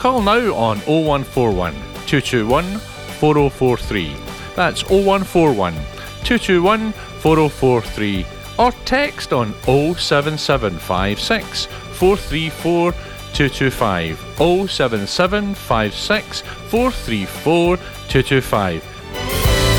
Call now on 0141 221 4043. That's 0141 221 4043. Or text on 07756 434 225. 07756 434 225.